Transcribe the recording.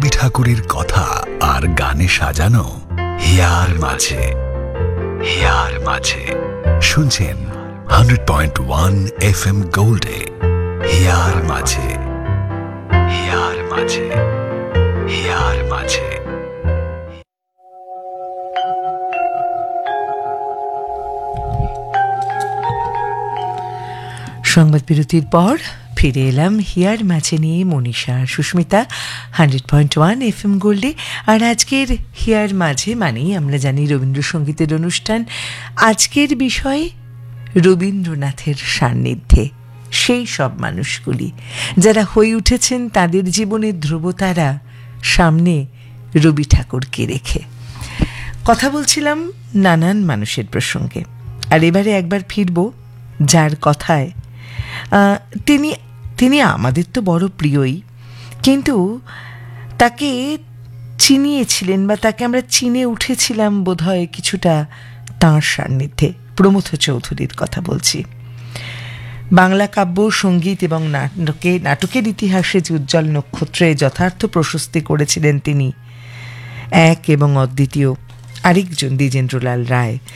রবি ঠাকুরের কথা আর গানে সাজানো হিয়ার মাঝে। হিয়ার মাঝে শুনছেন 100.1 FM গোল্ডে। হিয়ার মাঝে, হিয়ার মাঝে, হিয়ার মাঝে। সংবাদ বিরতির পর ফিরে এলাম হিয়ার মাঝে নিয়ে মনীষা আর সুস্মিতা 100.1 FM গোল্ডে। আর আজকের হিয়ার মাঝে মানেই আমরা জানি রবীন্দ্রসঙ্গীতের অনুষ্ঠান। আজকের বিষয় রবীন্দ্রনাথের সান্নিধ্যে সেই সব মানুষগুলি যারা হয়ে উঠেছেন তাদের জীবনের ধ্রুবতারা সামনে রবি ঠাকুরকে রেখে। কথা বলছিলাম নানান মানুষের প্রসঙ্গে, আর এবারে একবার ফিরব যার কথায় তিনি আমাদের তো বড় প্রিয়ই, কিন্তু তাকে চিনিয়েছিলেন বা তাকে আমরা চিনে উঠেছিলাম বোধহয় কিছুটা তাঁর সান্নিধ্যে। প্রমথ চৌধুরীর কথা বলছি। বাংলা কাব্য, সঙ্গীত এবং নাটকের ইতিহাসে যে উজ্জ্বল নক্ষত্রে যথার্থ প্রশস্তি করেছিলেন তিনি, এক এবং অদ্বিতীয় আরেকজন দ্বিজেন্দ্রলাল রায়।